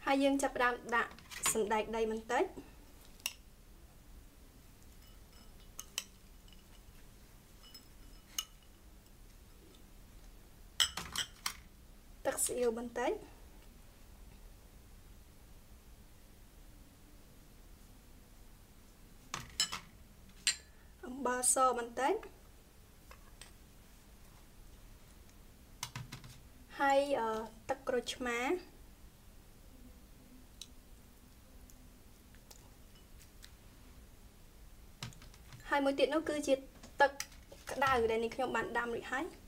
ហើយយើងចាប់ផ្ដើមដាក់សណ្តែកដីបន្តិចទឹកស៊ីអ៊ីវបន្តិចអំបិលសបន្តិចហើយទឹកក្រូចឆ្មាហើយមួយទៀតនោះគឺជាទឹកក្តៅដែលនេះខ្ញុំបានដាំរួចហើយ